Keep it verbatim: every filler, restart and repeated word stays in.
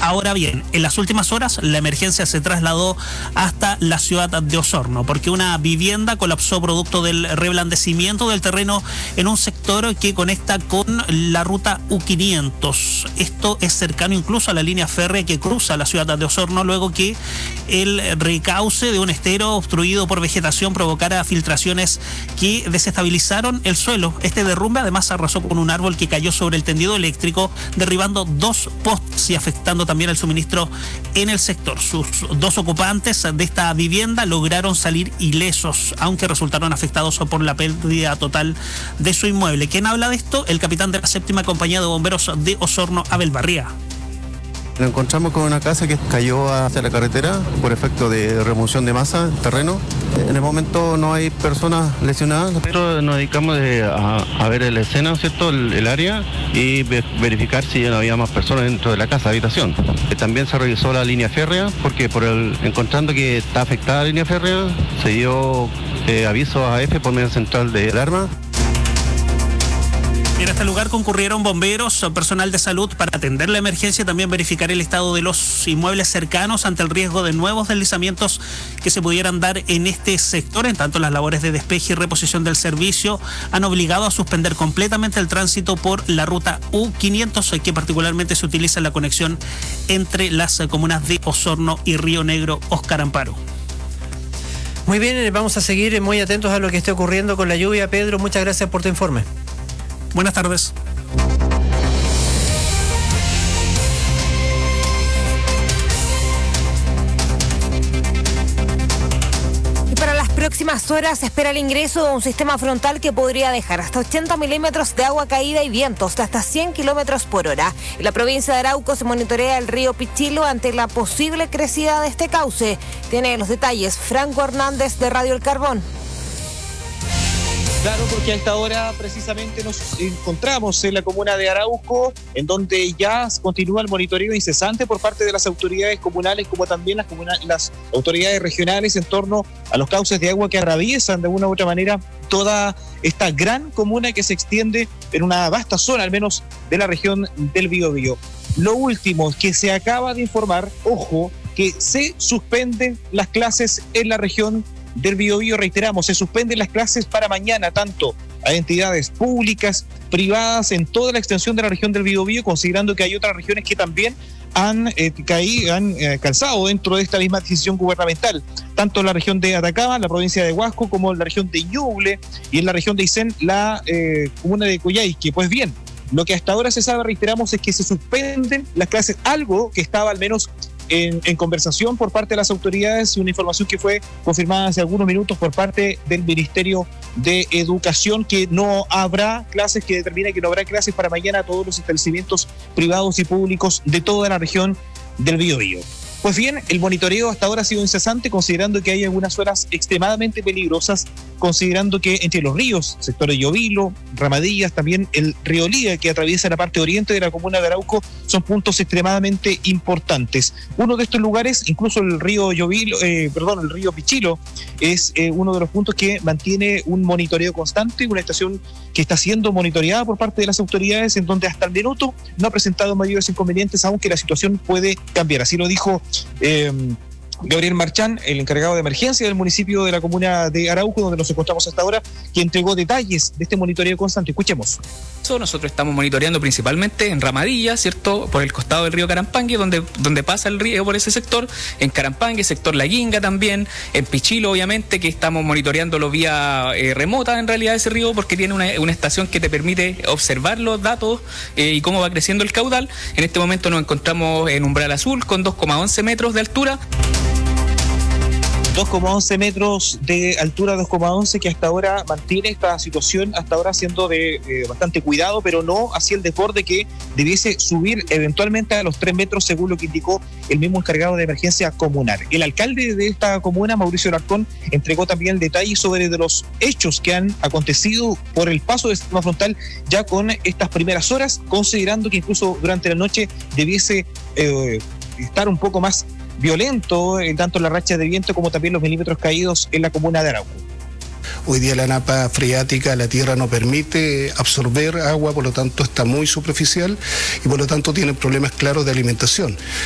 Ahora bien, en las últimas horas la emergencia se trasladó hasta la ciudad de Osorno, porque una vivienda colapsó producto del reblandecimiento del terreno en un sector que conecta con la ruta U quinientos. Esto es cercano incluso a la línea férrea que cruza la ciudad de Osorno, luego que el recauce de un estero obstruido por vegetación provocara filtraciones que desestabilizaron el suelo. Este derrumbe además arrasó con un árbol que cayó sobre el tendido eléctrico, derribando dos postes y afectando también el suministro en el sector. Sus dos ocupantes de esta vivienda lograron salir ilesos, aunque resultaron afectados por la pérdida total de su inmueble. ¿Quién habla de esto? El capitán de la séptima compañía de bomberos de Osorno, Abel Barría. Nos encontramos con una casa que cayó hacia la carretera por efecto de remoción de masa del terreno. En el momento no hay personas lesionadas. Pero nos dedicamos a, a ver la escena, ¿cierto? El, el área y ve, verificar si ya no había más personas dentro de la casa, habitación. También se revisó la línea férrea porque por el, encontrando que está afectada la línea férrea, se dio eh, aviso a A F por medio central de alarma. En este lugar concurrieron bomberos, personal de salud para atender la emergencia y también verificar el estado de los inmuebles cercanos ante el riesgo de nuevos deslizamientos que se pudieran dar en este sector. En tanto, las labores de despeje y reposición del servicio han obligado a suspender completamente el tránsito por la ruta U quinientos, que particularmente se utiliza en la conexión entre las comunas de Osorno y Río Negro, Óscar Amparo. Muy bien, vamos a seguir muy atentos a lo que esté ocurriendo con la lluvia. Pedro, muchas gracias por tu informe. Buenas tardes. Y para las próximas horas se espera el ingreso de un sistema frontal que podría dejar hasta ochenta milímetros de agua caída y vientos de hasta cien kilómetros por hora. En la provincia de Arauco se monitorea el río Pichilo ante la posible crecida de este cauce. Tiene los detalles Franco Hernández de Radio El Carbón. Claro, porque a esta hora precisamente nos encontramos en la comuna de Arauco, en donde ya continúa el monitoreo incesante por parte de las autoridades comunales, como también las, comuna- las autoridades regionales en torno a los cauces de agua que atraviesan de una u otra manera toda esta gran comuna que se extiende en una vasta zona, al menos de la región del Biobío. Lo último que se acaba de informar, ojo, que se suspenden las clases en la región del Biobío. Reiteramos, se suspenden las clases para mañana, tanto a entidades públicas, privadas, en toda la extensión de la región del Biobío, considerando que hay otras regiones que también han, eh, caído, han eh, calzado dentro de esta misma decisión gubernamental, tanto en la región de Atacama, la provincia de Huasco, como en la región de Ñuble y en la región de Aysén, la eh, comuna de Coyhaique. Pues bien, lo que hasta ahora se sabe, reiteramos, es que se suspenden las clases, algo que estaba al menos En, en conversación por parte de las autoridades y una información que fue confirmada hace algunos minutos por parte del Ministerio de Educación, que no habrá clases, que determina que no habrá clases para mañana a todos los establecimientos privados y públicos de toda la región del Biobío. Pues bien, el monitoreo hasta ahora ha sido incesante, considerando que hay algunas zonas extremadamente peligrosas, considerando que entre los ríos, sector de Llovilo, Ramadillas, también el río Lía, que atraviesa la parte oriente de la comuna de Arauco, son puntos extremadamente importantes. Uno de estos lugares, incluso el río Llovilo, eh, perdón, el río Pichilo, es eh, uno de los puntos que mantiene un monitoreo constante, una estación que está siendo monitoreada por parte de las autoridades, en donde hasta el minuto no ha presentado mayores inconvenientes, aunque la situación puede cambiar. Así lo dijo Eh, Gabriel Marchán, el encargado de emergencia del municipio de la comuna de Arauco, donde nos encontramos hasta ahora, que entregó detalles de este monitoreo constante. Escuchemos. Nosotros estamos monitoreando principalmente en Ramadilla, ¿cierto? Por el costado del río Carampangue, donde, donde pasa el río por ese sector, en Carampangue, sector La Guinga también, en Pichilo, obviamente, que estamos monitoreándolo vía eh, remota, en realidad, ese río, porque tiene una, una estación que te permite observar los datos eh, y cómo va creciendo el caudal. En este momento nos encontramos en umbral azul, con dos coma once metros de altura. dos coma once metros de altura, dos coma once, que hasta ahora mantiene esta situación, hasta ahora siendo de eh, bastante cuidado, pero no hacia el desborde que debiese subir eventualmente a los tres metros, según lo que indicó el mismo encargado de emergencia comunal. El alcalde de esta comuna, Mauricio Larcón, entregó también el detalle sobre de los hechos que han acontecido por el paso del sistema frontal ya con estas primeras horas, considerando que incluso durante la noche debiese eh, estar un poco más violento, eh, tanto la racha de viento como también los milímetros caídos en la comuna de Arauco. Hoy día la napa freática, la tierra no permite absorber agua, por lo tanto está muy superficial y por lo tanto tiene problemas claros de alimentación.